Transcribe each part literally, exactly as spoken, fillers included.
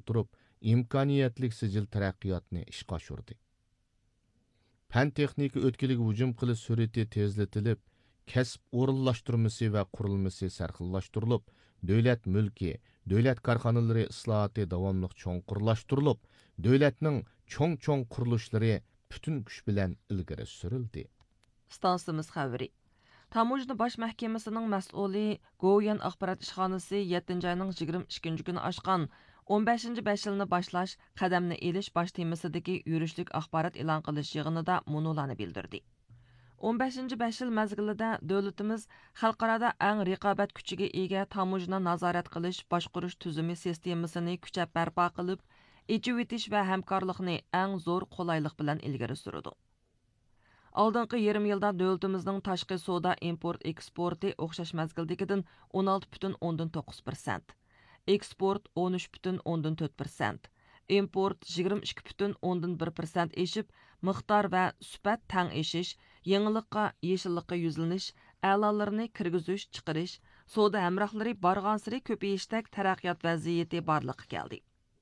o'tirib, imkoniyatlik sijil taraqqiyotni ishga oshirdi. Fan texnika o'tkiliga hujum qilish sur'ati tezlatilib, kasb o'rinlashtirmasi va qurilmasi sarxillashtirilib, davlat mulki, davlat korxonalari islohoti davomli cho'nqurlashtirilib, davlatning cho'ng-cho'ng qurilishlari butun kuch bilan ilgari surildi. Stansimiz xəbəri. Tamojna baş məhkəməsinin məsulü Goyan axbarat işxanası yettinci ayının yigirma ikkinchi günü aşqan o'n beshinchi besh yilini başlaş qədəmni eliş baş temisidagi yürüşlük axbarat elan qilish yig'inida munolarni bildirdi. o'n beshinchi besh yil mezgilida davlatimiz xalqarada eng raqobat kuchiga ega tamojna nazorat qilish boshqarish tuzumi sistemasini kuchab barpo qilib, ichib etish va hamkorlikni eng zo'r qulaylik bilan ilgari surdi. Алдыңғы yarım yılda dövlətimizin taşqi soda import eksporti o'xshash mezgildagidan o'n olti butun o'ndan to'qqiz persent, eksport o'n uch butun o'ndan to'rt persent, import yigirma ikki butun o'ndan bir persent eşib, miqdor va sifat tang eshish, yangilikqa, yeshillikqa yuzlanish, a'lolarini kirgizish, chiqarish, soda hamrohlari barg'ansiri ko'payishdek taraqqiyot vaziyati borliqqa keldi.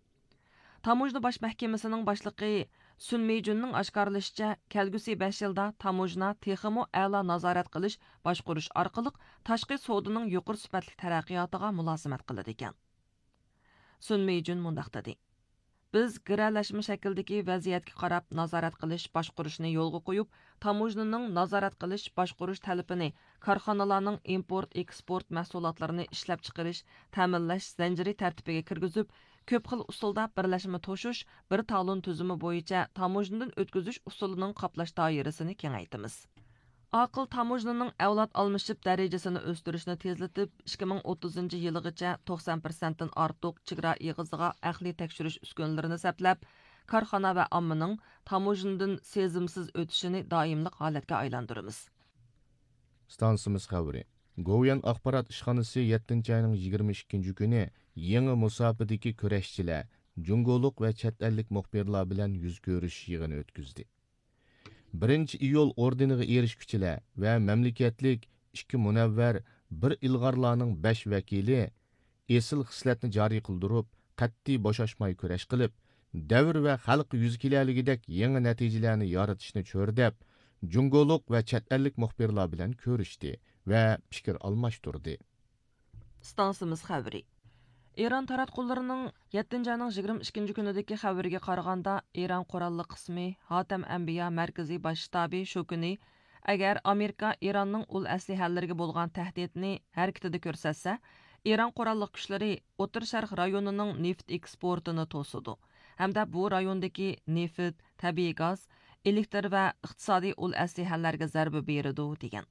Tamojna baş məhkəməsinin başlığı Sun Meyjunning oshkorlashicha, kelgusi besh yilda tamojna texmo a'lo nazorat qilish, boshqarish orqali tashqi savdoning yuqori sifatli taraqqiyotiga mulozimat qiladi ekan. Sun Meyjun mundaq dedi: Biz giralashma shakldagi vaziyatga qarab nazorat qilish, boshqarishni yo'lga qo'yib, tamojnaning nazorat qilish, boshqarish talabini korxonalarning import-eksport mahsulotlarini ishlab chiqarish, ta'minlash zanjiri tartibiga kirgizib, ko'p xil usulda birlashma to'shish, bir talon tuzumi bo'yicha tamojnadan o'tkazish usulining qoplash doirasini kengaytamiz. Aqil tamojnaning avlod almashib darajasini o'stirishni tezlatib, ikki ming o'ttizinchi yilgacha to'qson persentdan ortiq chegara eg'iziga aqli tekshirish uskunalarini saplab, korxona va ommaning tamojnadan sezimsiz o'tishini doimlik holatga aylantiramiz. Stansimiz xabari. Goyan axbarat ishxonasi yettinchi ayning yigirma ikkinchi kuni yangi musofadagi kurashchilar, jungoluq va chet ellik muxbirlar bilan yuz ko'rish yig'ini o'tkazdi. birinchi iyul ordeniga erishguchilar va mamlakatlik ikki munavvar bir ilg'orlarning besh vakili esil xislatni joriy qildirib, qat'iy bo'shashmay kurash qilib, davr va xalq yuz kelarligidek yangi natijalarni yaratishni cho'rdab, jungoluq va chet ellik muxbirlar bilan ko'rishdi va fikr almashtirdi. Stansimiz xabari. İran taratqullarining yettinchi ayning yigirma ikkinchi kunidagi xabariga qaraganda, İran qurolli qismi Hatam Anbiya markaziy bosh shtabi shu kuni agar Amerika İranning ul aslihallariga bo'lgan tahdidni harakatida ko'rsatsa, İran qurolli kuchlari O'tir Sharq rayonining neft eksportini to'sidi hamda bu rayondagi neft, tabiiy gaz, elektr va iqtisodiy ul aslihallarga zarba beradi degan.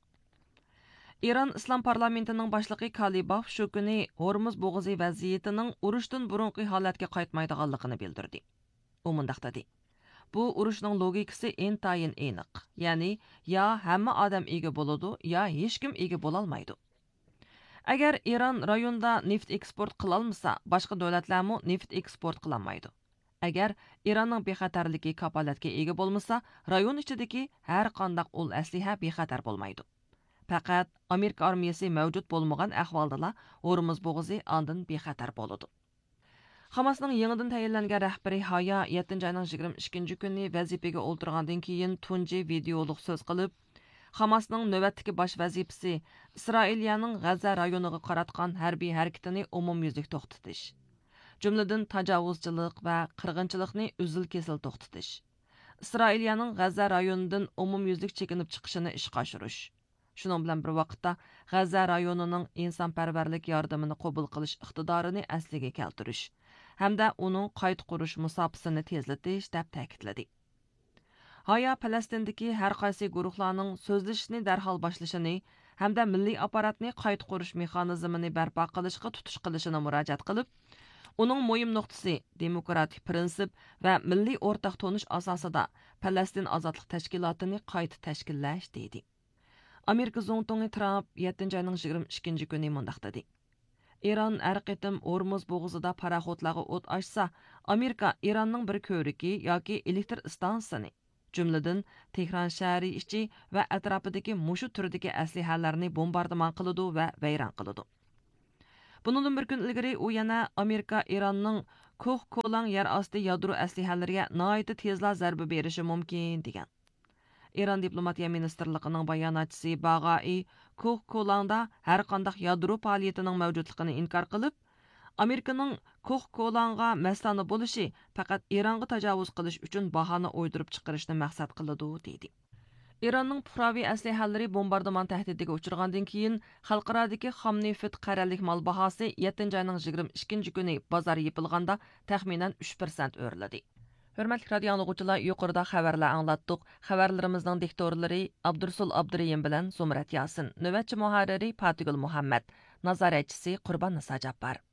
İran İslam parlamentining boshlig'i Kalibov shu kuni Hormuz bo'g'ozi vaziyatining urushdan burunqi holatga qaytmaydiganligini bildirdi. U mundaq dedi: Bu urushning logikasi intayin aniq. Ya'ni ya hamma odam ega bo'ladi, ya hech kim ega bo'la olmaydi. Agar İran rayonda neft eksport qila olmasa, boshqa davlatlar ham neft eksport qila olmaydi. Agar İranning bexatarligi kapolatga ega bo'lmasa, rayon ichidagi har qanday ul asliha bexatar bo'lmaydi. Faqat Amerika armiyasi mavjud bo'lmagan ahvoldala Hormuz bo'g'ozi ondan bexatar bo'ladi. Hamasning yangidan tayinlangan rahbari Haya yettinchi ayning yigirma ikkinchi kuni vazifaga o'ltirgandan keyin tunji videoliq so'z qilib, Hamasning navbatdagi bosh vazifasi Isroiliyaning G'azza rayoniga qaratgan harbiy harakatini umumyuzlik to'xtatish, jumladan tajovuzchilik va qirg'inchilikni uzil-kesil to'xtatish, Isroiliyaning G'azza rayonidan umumyuzlik chekinib chiqishini ishga oshirish. Shunun bilan bir vaqtda G'azza rayonining insonparvarlik yordamini qabul qilish iqtidorini asliga keltirish hamda uning qayta qurish musofasini tezlatish deb ta'kidladi. Haya Falastindagi har qaysi guruhlarning so'zlashishni darhol boshlashini hamda milliy apparatni qayta qurish mexanizmini barpo qilishga tutish qilishini murojaat qilib, uning muhim nuqtasi demokratik prinsip va milliy o'rtaq tonish asosida Falastin ozodlik tashkilotini qayta tashkillash dedi. Amerika Zongtongi Trump yettinchi ayning yigirma ikkinchi kuni mundaq dedi: İran har qitim Hormuz bo'g'ozida paraxodlarga o't ochsa, Amerika İranning bir ko'riki yoki elektr stansiyasini, jumladan Tehron shahri ichi va atrofidagi mushu turdagi aslihalarni bombardimon qiladi va vayron qiladi. Bundan bir kun ilgari u yana Amerika Iranning Koh Kolang yer asti yadro aslihalariga nihoyatda tezla zarba berishi mumkin degan. İran Diplomatiya Ministerligining bayonotchisi Bag'ai Koh Kolangda har qanday yadro faoliyatining mavjudligini inkor qilib, Amerikaning Koh Kolangga maslana bo'lishi faqat Ironga tajovuz qilish uchun bahona o'ydirib chiqarishni maqsad qiladi dedi. İranning puhraviy aslahalari bombardimon tahdidiga uchragandan keyin xalqarodagi xom neft qaralik mol bahosi yettinchi oyning yigirma ikkinchi kuni bozor yepilganda taxminan uch persent o'rladi. Hörmətli radio anlıqçılar, yuqorida xəbərlər anlatdıq. Xəbərlərimizin diktorları Abdursul Abdurayim bilan Zumrat Yasin, növbətçi muharriri Fatigul Muhammad, nazaretçisi Qurban Nisa Cabbar.